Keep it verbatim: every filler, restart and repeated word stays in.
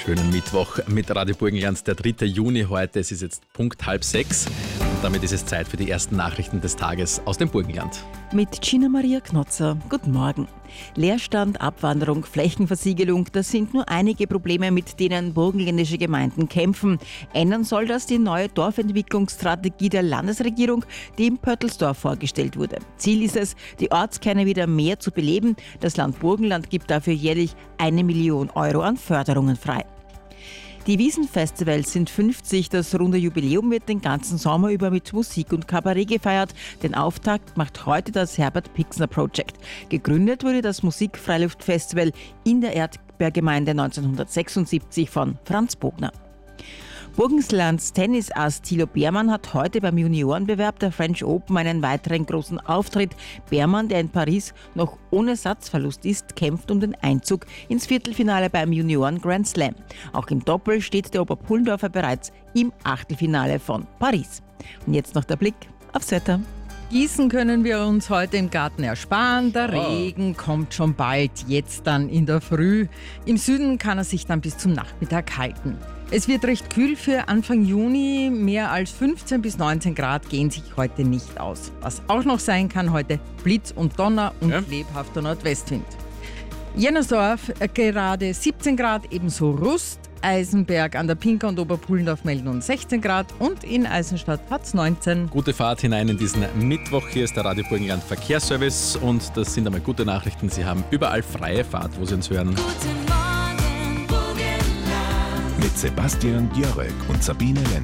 Schönen Mittwoch mit Radio Burgenland, der dritte Juni heute. Es ist jetzt Punkt halb sechs und damit ist es Zeit für die ersten Nachrichten des Tages aus dem Burgenland. Mit Gina Maria Knotzer. Guten Morgen. Leerstand, Abwanderung, Flächenversiegelung, das sind nur einige Probleme, mit denen burgenländische Gemeinden kämpfen. Ändern soll das die neue Dorfentwicklungsstrategie der Landesregierung, die im Pöttelsdorf vorgestellt wurde. Ziel ist es, die Ortskerne wieder mehr zu beleben. Das Land Burgenland gibt dafür jährlich eine Million Euro an Förderungen frei. Die Wiesenfestivals sind fünfzig. Das runde Jubiläum wird den ganzen Sommer über mit Musik und Kabarett gefeiert. Den Auftakt macht heute das Herbert Pixner Project. Gegründet wurde das Musik-Freiluft-Festival in der Erdbeergemeinde neunzehnhundertsechsundsiebzig von Franz Bogner. Burgenlands Tennisass Thilo Beermann hat heute beim Juniorenbewerb der French Open einen weiteren großen Auftritt. Beermann, der in Paris noch ohne Satzverlust ist, kämpft um den Einzug ins Viertelfinale beim Junioren Grand Slam. Auch im Doppel steht der Oberpullendorfer bereits im Achtelfinale von Paris. Und jetzt noch der Blick aufs Wetter. Gießen können wir uns heute im Garten ersparen. Der Oh. Regen kommt schon bald, jetzt dann in der Früh. Im Süden kann er sich dann bis zum Nachmittag halten. Es wird recht kühl für Anfang Juni. Mehr als fünfzehn bis neunzehn Grad gehen sich heute nicht aus. Was auch noch sein kann heute, Blitz und Donner und Ja. lebhafter Nordwestwind. Jennersdorf äh, gerade siebzehn Grad, ebenso Rust. Eisenberg an der Pinker und Oberpullendorf melden uns sechzehn Grad und in Eisenstadt hat es neunzehn. Gute Fahrt hinein in diesen Mittwoch. Hier ist der Radio Burgenland Verkehrsservice und das sind einmal gute Nachrichten. Sie haben überall freie Fahrt, wo Sie uns hören. Guten Morgen, Burgenland. Mit Sebastian Jörg und Sabine Lenz.